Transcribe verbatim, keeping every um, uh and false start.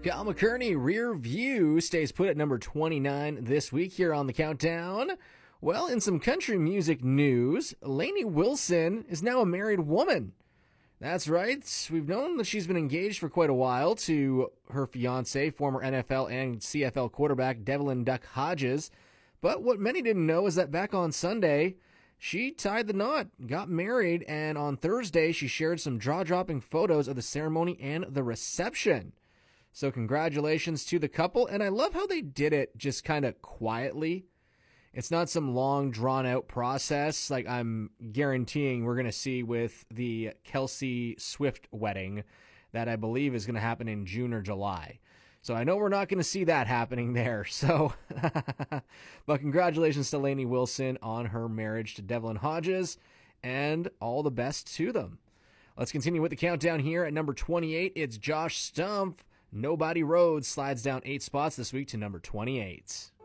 Kyle McCurney, Rear View, stays put at number twenty-nine this week here on the countdown. Well, in some country music news, Lainey Wilson is now a married woman. That's right. We've known that she's been engaged for quite a while to her fiancé, former N F L and C F L quarterback Devlin Duck Hodges. But what many didn't know is that back on Sunday, she tied the knot, got married, and on Thursday, she shared some jaw-dropping photos of the ceremony and the reception. So congratulations to the couple, and I love how they did it just kind of quietly. It's not some long, drawn-out process like I'm guaranteeing we're going to see with the Kelsey Swift wedding that I believe is going to happen in June or July. So I know we're not going to see that happening there. So, but congratulations to Lainey Wilson on her marriage to Devlin Hodges, and all the best to them. Let's continue with the countdown here at number twenty-eight. It's Josh Stumpf. Nobody Road slides down eight spots this week to number twenty-eight.